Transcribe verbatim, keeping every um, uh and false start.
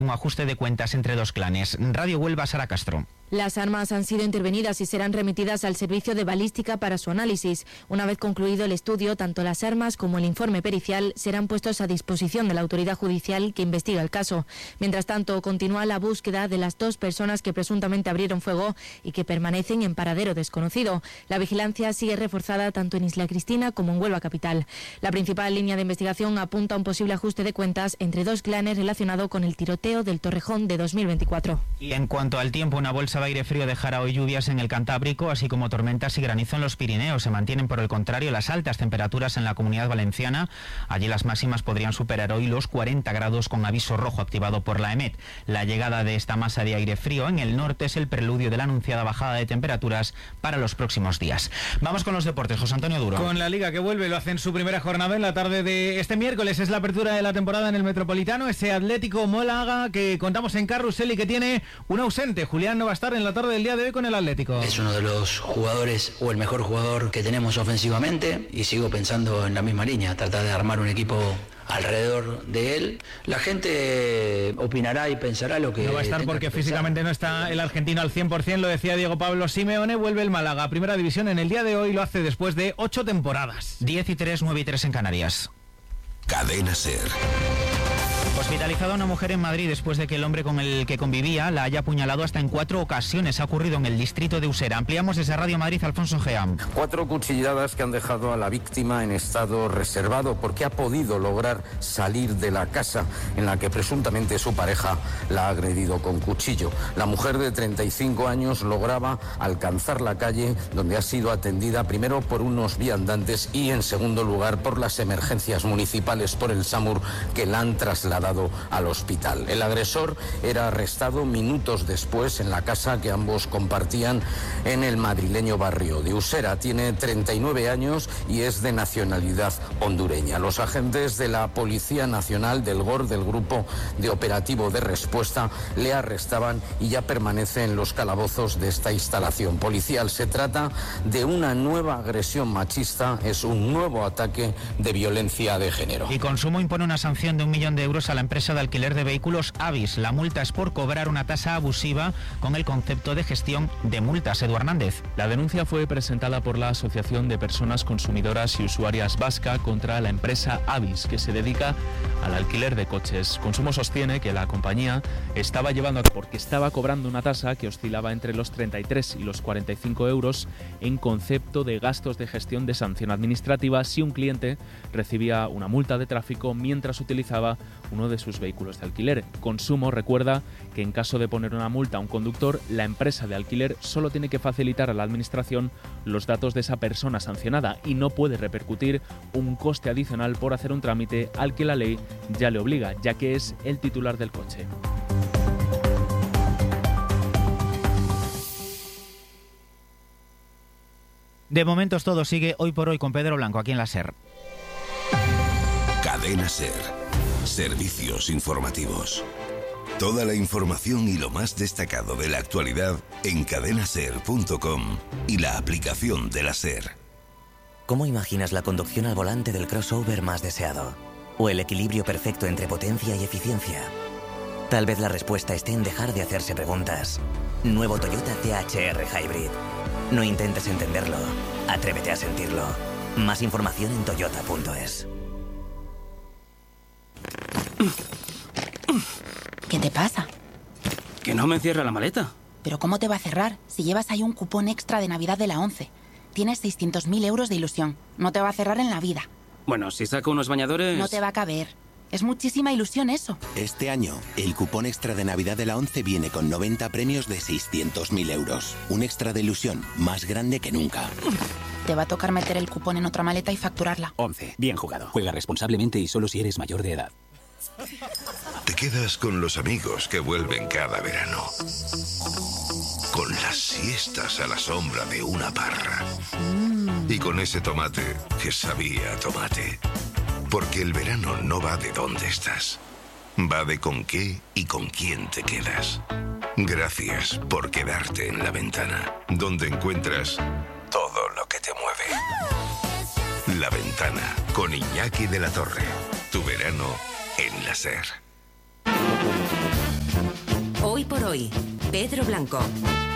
un ajuste de cuentas entre dos clanes. Radio Huelva, Sara Castro. Las armas han sido intervenidas y serán remitidas al servicio de balística para su análisis. Una vez concluido el estudio, tanto las armas como el informe pericial serán puestos a disposición de la autoridad judicial que investiga el caso. Mientras tanto, continúa la búsqueda de las dos personas que presuntamente abrieron fuego y que permanecen en paradero desconocido. La vigilancia sigue reforzada tanto en Isla Cristina como en Huelva capital. La principal línea de investigación apunta a un posible ajuste de cuentas entre dos clanes relacionado con el tiroteo del Torrejón de dos mil veinticuatro. Y en cuanto al tiempo, una bolsa de aire frío dejará hoy lluvias en el Cantábrico, así como tormentas y granizo en los Pirineos. Se mantienen, por el contrario, las altas temperaturas en la Comunidad Valenciana. Allí las máximas podrían superar hoy los cuarenta grados con aviso rojo activado por la EMET. La llegada de esta masa de aire frío en el norte es el preludio de la anunciada bajada de temperaturas para los próximos días. Vamos con los deportes, José Antonio Duro. Con la Liga que vuelve, lo hace en su primera jornada en la tarde de este miércoles. Es la apertura de la temporada en el Metropolitano. Ese Atlético Málaga que contamos en Carrusel y que tiene un ausente. Julián no va a estar en la tarde del día de hoy con el Atlético. Es uno de los jugadores o el mejor jugador que tenemos ofensivamente y sigo pensando en la misma línea, tratar de armar un equipo alrededor de él. La gente opinará y pensará lo que... No va a estar porque físicamente no está el argentino al cien por ciento, lo decía Diego Pablo Simeone. Vuelve el Málaga a Primera División en el día de hoy, lo hace después de ocho temporadas. diez y tres, nueve y tres en Canarias. Cadena SER. Hospitalizada una mujer en Madrid después de que el hombre con el que convivía la haya apuñalado hasta en cuatro ocasiones. Ha ocurrido en el distrito de Usera. Ampliamos desde Radio Madrid, Alfonso Gea. Cuatro cuchilladas que han dejado a la víctima en estado reservado porque ha podido lograr salir de la casa en la que presuntamente su pareja la ha agredido con cuchillo. La mujer de treinta y cinco años lograba alcanzar la calle donde ha sido atendida primero por unos viandantes y en segundo lugar por las emergencias municipales por el SAMUR que la han trasladado al hospital. El agresor era arrestado minutos después en la casa que ambos compartían en el madrileño barrio de Usera. Tiene treinta y nueve años y es de nacionalidad hondureña. Los agentes de la Policía Nacional del G O R, del Grupo de Operativo de Respuesta, le arrestaban y ya permanece en los calabozos de esta instalación policial. Se trata de una nueva agresión machista, es un nuevo ataque de violencia de género. Y Consumo impone una sanción de un millón de euros a la empresa de alquiler de vehículos Avis. La multa es por cobrar una tasa abusiva con el concepto de gestión de multas. Eduardo Hernández. La denuncia fue presentada por la Asociación de Personas Consumidoras y Usuarias Vasca contra la empresa Avis, que se dedica al alquiler de coches. Consumo sostiene que la compañía estaba llevando, porque estaba cobrando una tasa que oscilaba entre los treinta y tres y los cuarenta y cinco euros en concepto de gastos de gestión de sanción administrativa si un cliente recibía una multa de tráfico mientras utilizaba uno de sus vehículos de alquiler. Consumo recuerda que en caso de poner una multa a un conductor, la empresa de alquiler solo tiene que facilitar a la administración los datos de esa persona sancionada y no puede repercutir un coste adicional por hacer un trámite al que la ley ya le obliga, ya que es el titular del coche. De momentos todo sigue hoy por hoy con Pedro Blanco aquí en la SER. Cadena SER. Servicios informativos. Toda la información y lo más destacado de la actualidad en cadena ser punto com y la aplicación de la SER. ¿Cómo imaginas la conducción al volante del crossover más deseado? ¿O el equilibrio perfecto entre potencia y eficiencia? Tal vez la respuesta esté en dejar de hacerse preguntas. Nuevo Toyota T H R Hybrid. No intentes entenderlo, atrévete a sentirlo. Más información en toyota punto es. ¿Qué te pasa? Que no me cierra la maleta. ¿Pero cómo te va a cerrar si llevas ahí un cupón extra de Navidad de la ONCE? Tienes seiscientos mil euros de ilusión. No te va a cerrar en la vida. Bueno, si saco unos bañadores... No te va a caber. Es muchísima ilusión eso. Este año, el cupón extra de Navidad de la ONCE viene con noventa premios de seiscientos mil euros. Un extra de ilusión más grande que nunca. Te va a tocar meter el cupón en otra maleta y facturarla. ONCE. Bien jugado. Juega responsablemente y solo si eres mayor de edad. Te quedas con los amigos que vuelven cada verano. Con las siestas a la sombra de una parra. Mm. Y con ese tomate que sabía a tomate. Porque el verano no va de dónde estás. Va de con qué y con quién te quedas. Gracias por quedarte en La Ventana, donde encuentras todo lo que te mueve. La Ventana, con Iñaki de la Torre. Tu verano en la SER. Hoy por hoy, Pedro Blanco.